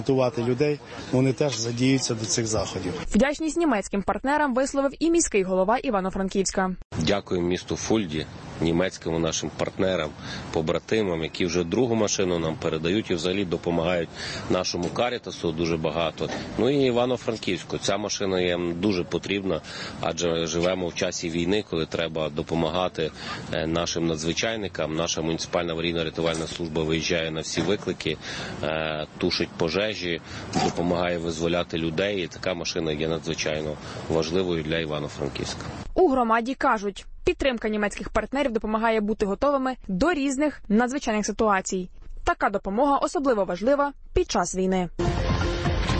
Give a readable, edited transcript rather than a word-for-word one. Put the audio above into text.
Готувати людей, вони теж задіються до цих заходів. Вдячність німецьким партнерам висловив і міський голова Івано-Франківська. Дякуємо місту Фульді, німецьким нашим партнерам, побратимам, які вже другу машину нам передають і взагалі допомагають нашому Карітасу дуже багато. Ну і Івано-Франківську. Ця машина є дуже потрібна, адже живемо в часі війни, коли треба допомагати нашим надзвичайникам. Наша муніципальна аварійно-рятувальна служба виїжджає на всі виклики, тушить пожежі, допомагає визволяти людей. І така машина є надзвичайно важливою для Івано-Франківська. У громаді кажуть, підтримка німецьких партнерів допомагає бути готовими до різних надзвичайних ситуацій. Така допомога особливо важлива під час війни.